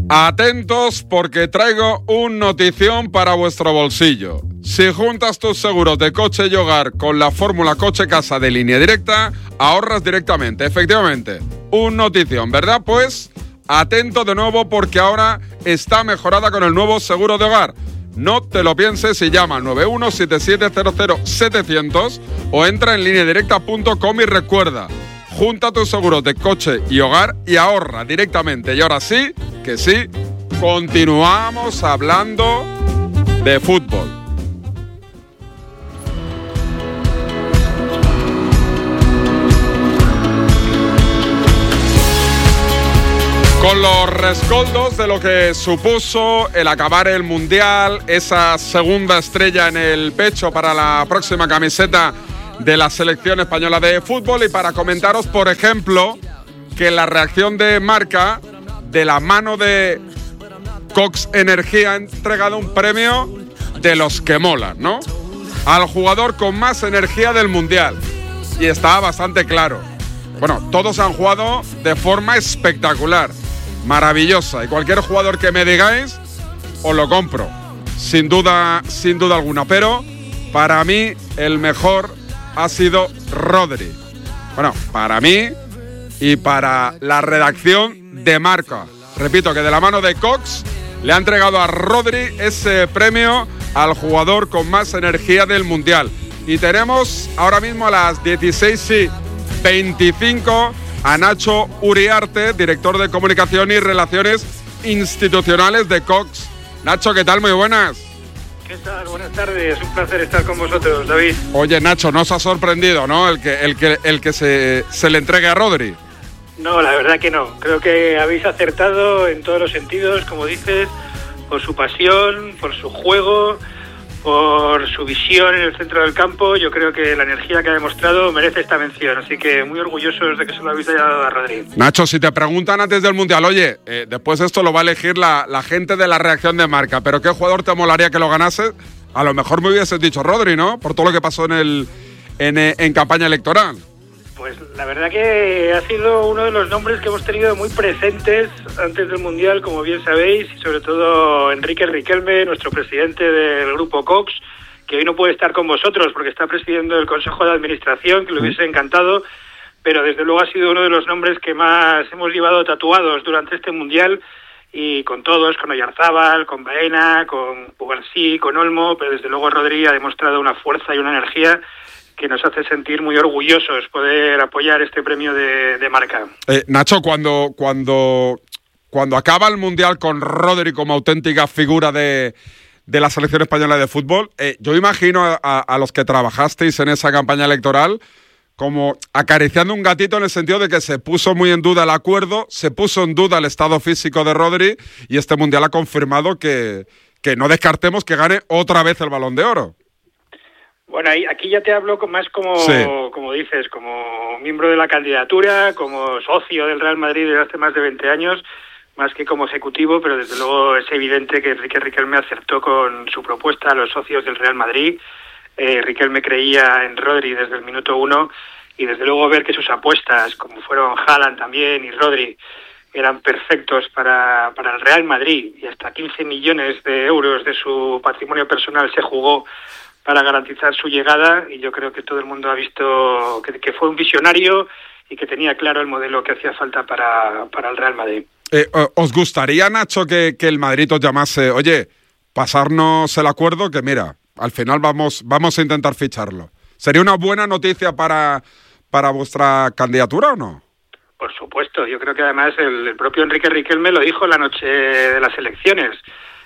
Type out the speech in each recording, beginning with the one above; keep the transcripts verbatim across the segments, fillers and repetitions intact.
Atentos porque traigo un notición para vuestro bolsillo. Si juntas tus seguros de coche y hogar con la fórmula coche-casa de Línea Directa, ahorras directamente, efectivamente. Un notición, ¿verdad? Pues atento de nuevo porque ahora está mejorada con el nuevo seguro de hogar. No te lo pienses y llama al nueve uno siete siete cero cero siete cero cero o entra en línea directa punto com y recuerda, junta tus seguros de coche y hogar y ahorra directamente. Y ahora sí, que sí, continuamos hablando de fútbol. Con los rescoldos de lo que supuso el acabar el Mundial, esa segunda estrella en el pecho para la próxima camiseta de la selección española de fútbol, y para comentaros, por ejemplo, que la reacción de Marca, de la mano de Cox Energía, ha entregado un premio de los que molan, ¿no? Al jugador con más energía del Mundial. Y estaba bastante claro. Bueno, todos han jugado de forma espectacular, maravillosa, y cualquier jugador que me digáis, os lo compro, sin duda, sin duda alguna. Pero para mí el mejor ha sido Rodri. Bueno, para mí y para la redacción de Marca. Repito que de la mano de Cox le ha entregado a Rodri ese premio al jugador con más energía del Mundial. Y tenemos ahora mismo a las dieciséis y veinticinco a Nacho Uriarte, director de Comunicación y Relaciones Institucionales de Cox. Nacho, ¿qué tal? Muy buenas. ¿Qué tal? Buenas tardes, un placer estar con vosotros, David. Oye, Nacho, ¿no os ha sorprendido, no, el que, el que, el que se, se le entregue a Rodri? No, la verdad que no. Creo que habéis acertado en todos los sentidos, como dices, por su pasión, por su juego, por su visión en el centro del campo. Yo creo que la energía que ha demostrado merece esta mención, así que muy orgullosos de que se lo habéis dado a Rodri. Nacho, si te preguntan antes del Mundial, oye, eh, después esto lo va a elegir la, la gente de la reacción de Marca, pero ¿qué jugador te molaría que lo ganase? A lo mejor me hubieses dicho Rodri, ¿no? Por todo lo que pasó en, el, en, en campaña electoral. Pues la verdad que ha sido uno de los nombres que hemos tenido muy presentes antes del Mundial, como bien sabéis, y sobre todo Enrique Riquelme, nuestro presidente del grupo Cox, que hoy no puede estar con vosotros porque está presidiendo el Consejo de Administración, que le hubiese encantado, pero desde luego ha sido uno de los nombres que más hemos llevado tatuados durante este Mundial, y con todos, con Oyarzábal, con Baena, con Pugarsí, con Olmo, pero desde luego Rodri ha demostrado una fuerza y una energía que nos hace sentir muy orgullosos poder apoyar este premio de, de Marca. Eh, Nacho, cuando, cuando, cuando acaba el Mundial con Rodri como auténtica figura de, de la selección española de fútbol, eh, yo imagino a, a, a los que trabajasteis en esa campaña electoral como acariciando un gatito, en el sentido de que se puso muy en duda el acuerdo, se puso en duda el estado físico de Rodri, y este Mundial ha confirmado que, que no descartemos que gane otra vez el Balón de Oro. Bueno, ahí, aquí ya te hablo más como, sí. como dices, como miembro de la candidatura, como socio del Real Madrid desde hace más de veinte años, más que como ejecutivo, pero desde luego es evidente que Enrique Riquelme acertó con su propuesta a los socios del Real Madrid. Eh, Riquelme creía en Rodri desde el minuto uno, y desde luego ver que sus apuestas, como fueron Haaland también y Rodri, eran perfectos para, para el Real Madrid, y hasta quince millones de euros de su patrimonio personal se jugó para garantizar su llegada, y yo creo que todo el mundo ha visto que, que fue un visionario y que tenía claro el modelo que hacía falta para, para el Real Madrid. Eh, ¿Os gustaría, Nacho, que, que el Madrid os llamase, oye, pasarnos el acuerdo, que mira, al final vamos, vamos a intentar ficharlo? ¿Sería una buena noticia para, para vuestra candidatura o no? Por supuesto, yo creo que además el, el propio Enrique Riquelme lo dijo la noche de las elecciones.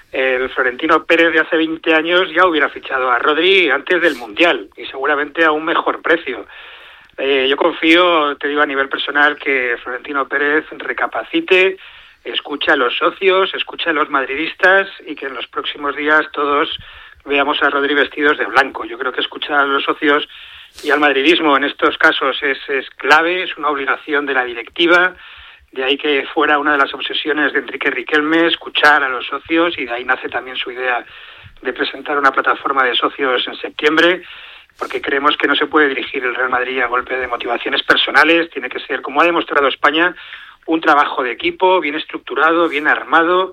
El Florentino Pérez de hace veinte años ya hubiera fichado a Rodri antes del Mundial, y seguramente a un mejor precio. Eh, yo confío, te digo a nivel personal, que Florentino Pérez recapacite, escuche a los socios, escuche a los madridistas, y que en los próximos días todos veamos a Rodri vestidos de blanco. Yo creo que escuchar a los socios y al madridismo en estos casos es, es clave, es una obligación de la directiva. De ahí que fuera una de las obsesiones de Enrique Riquelme, escuchar a los socios, y de ahí nace también su idea de presentar una plataforma de socios en septiembre, porque creemos que no se puede dirigir el Real Madrid a golpe de motivaciones personales. Tiene que ser, como ha demostrado España, un trabajo de equipo bien estructurado, bien armado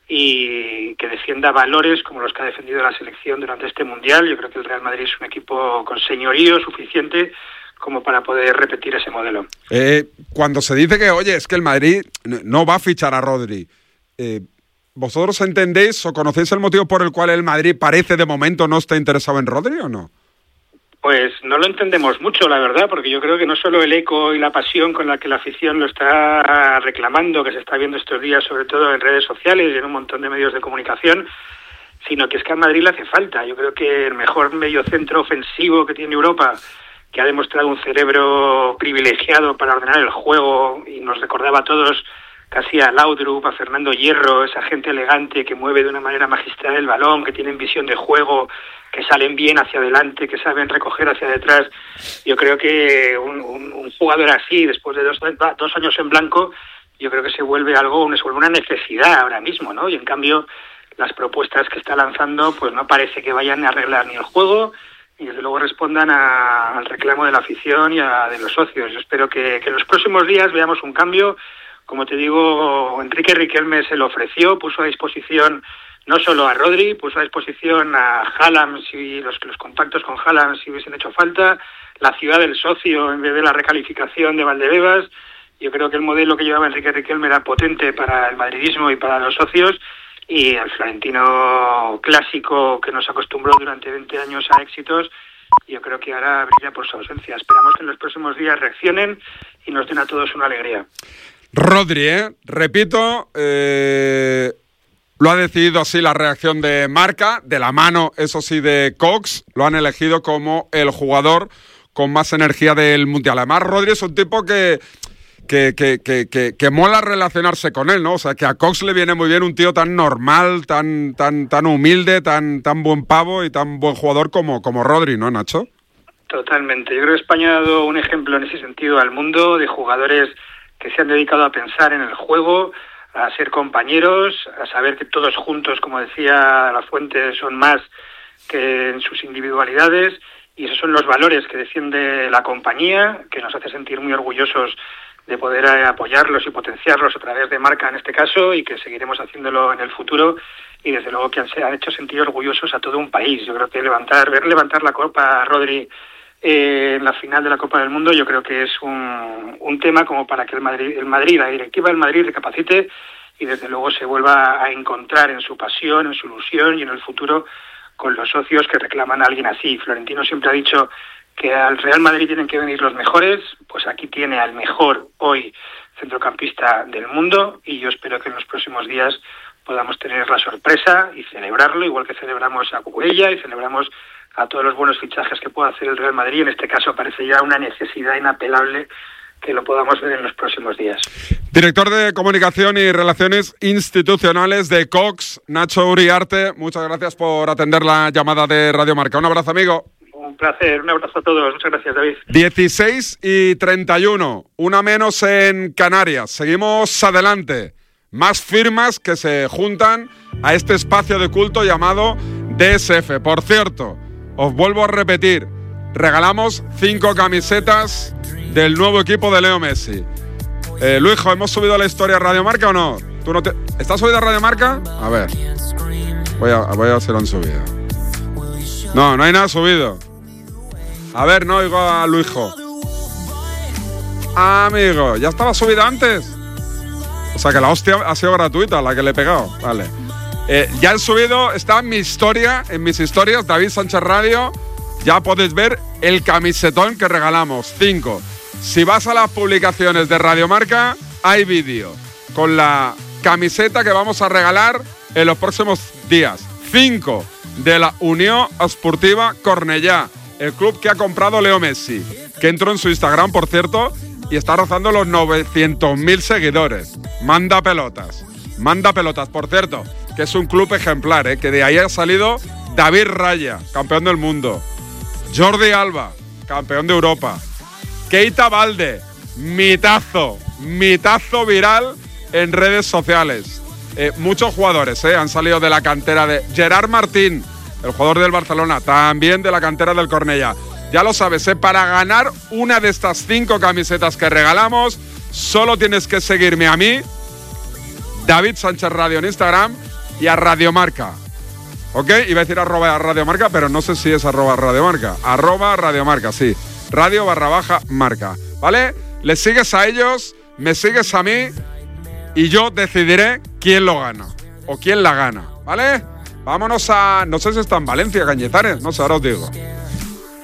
y que defienda valores como los que ha defendido la selección durante este Mundial. Yo creo que el Real Madrid es un equipo con señorío suficiente como para poder repetir ese modelo. Eh, cuando se dice que, oye, es que el Madrid no va a fichar a Rodri, eh, ¿vosotros entendéis o conocéis el motivo por el cual el Madrid parece de momento no está interesado en Rodri o no? Pues no lo entendemos mucho, la verdad, porque yo creo que no solo el eco y la pasión con la que la afición lo está reclamando, que se está viendo estos días, sobre todo en redes sociales y en un montón de medios de comunicación, sino que es que a Madrid le hace falta. Yo creo que el mejor mediocentro ofensivo que tiene Europa, que ha demostrado un cerebro privilegiado para ordenar el juego y nos recordaba a todos casi a Laudrup, a Fernando Hierro, esa gente elegante que mueve de una manera magistral el balón, que tienen visión de juego, que salen bien hacia adelante, que saben recoger hacia detrás. Yo creo que un, un, un jugador así, después de dos, dos años en blanco, yo creo que se vuelve algo, se vuelve una necesidad ahora mismo, ¿no? Y en cambio, las propuestas que está lanzando, pues no parece que vayan a arreglar ni el juego, y desde luego respondan a, al reclamo de la afición y a, de los socios. Yo espero que, que en los próximos días veamos un cambio. Como te digo, Enrique Riquelme se lo ofreció, puso a disposición no solo a Rodri, puso a disposición a Haaland, si los, los contactos con Haaland si hubiesen hecho falta, la ciudad del socio en vez de la recalificación de Valdebebas. Yo creo que el modelo que llevaba Enrique Riquelme era potente para el madridismo y para los socios, y el florentino clásico que nos acostumbró durante veinte años a éxitos, yo creo que ahora brilla por su ausencia. Esperamos que en los próximos días reaccionen y nos den a todos una alegría. Rodri, ¿eh? Repito, eh, lo ha decidido así la reacción de Marca, de la mano, eso sí, de Cox. Lo han elegido como el jugador con más energía del Mundial. Además, Rodri es un tipo que, que, que, que, que, que mola relacionarse con él, ¿no? O sea, que a Cox le viene muy bien un tío tan normal, tan, tan, tan humilde, tan, tan buen pavo y tan buen jugador como, como Rodri, ¿no, Nacho? Totalmente. Yo creo que España ha dado un ejemplo en ese sentido al mundo de jugadores que se han dedicado a pensar en el juego, a ser compañeros, a saber que todos juntos, como decía La Fuente, son más que en sus individualidades, y esos son los valores que defiende la compañía, que nos hace sentir muy orgullosos de poder apoyarlos y potenciarlos a través de Marca en este caso, y que seguiremos haciéndolo en el futuro, y desde luego que han, han hecho sentir orgullosos a todo un país. Yo creo que levantar, ver levantar la copa a Rodri Eh, en la final de la Copa del Mundo, yo creo que es un, un tema como para que el Madrid, el Madrid, la directiva del Madrid recapacite y desde luego se vuelva a encontrar en su pasión, en su ilusión y en el futuro con los socios que reclaman a alguien así. Florentino siempre ha dicho que al Real Madrid tienen que venir los mejores, pues aquí tiene al mejor hoy centrocampista del mundo, y yo espero que en los próximos días podamos tener la sorpresa y celebrarlo, igual que celebramos a Cucurella y celebramos a todos los buenos fichajes que pueda hacer el Real Madrid. En este caso parece ya una necesidad inapelable que lo podamos ver en los próximos días. Director de Comunicación y Relaciones Institucionales de Cox, Nacho Uriarte, muchas gracias por atender la llamada de Radio Marca. Un abrazo, amigo. Un placer, un abrazo a todos. Muchas gracias, David. dieciséis y treinta y uno, una menos en Canarias. Seguimos adelante. Más firmas que se juntan a este espacio de culto llamado D S F. Por cierto, os vuelvo a repetir, regalamos cinco camisetas del nuevo equipo de Leo Messi. Eh, Luijo, ¿hemos subido la historia a Radio Marca o no? ¿Tú no te... ¿Estás subido a Radio Marca? A ver. Voy a, voy a ver si lo han subido. No, no hay nada subido. A ver, no oigo a Luijo. Ah, amigo, ¿ya estaba subida antes? O sea que la hostia ha sido gratuita, la que le he pegado. Vale. Eh, ya he subido, está en mi historia, en mis historias, David Sánchez Radio. Ya podéis ver el camisetón que regalamos, cinco. Si vas a las publicaciones de Radio Marca, hay vídeo con la camiseta que vamos a regalar en los próximos días. Cinco de la Unión Esportiva Cornellá, el club que ha comprado Leo Messi, que entró en su Instagram, por cierto, y está rozando los novecientos mil seguidores. Manda pelotas, manda pelotas, por cierto, que es un club ejemplar, ¿eh? Que de ahí ha salido David Raya, campeón del mundo, Jordi Alba, campeón de Europa, Keita Balde, mitazo, mitazo viral en redes sociales. Eh, muchos jugadores eh, han salido de la cantera de Gerard Martín, el jugador del Barcelona, también de la cantera del Cornellá. Ya lo sabes, eh, para ganar una de estas cinco camisetas que regalamos, Solo tienes que seguirme a mí, David Sánchez Radio en Instagram, y a Radiomarca. ¿Ok? Iba a decir arroba Radiomarca, pero no sé si es arroba Radiomarca. Arroba Radiomarca, sí. Radio barra baja marca. ¿Vale? Les sigues a ellos, me sigues a mí y yo decidiré quién lo gana o quién la gana. ¿Vale? Vámonos a... No sé si está en Valencia, Cañetares. No sé, ahora os digo.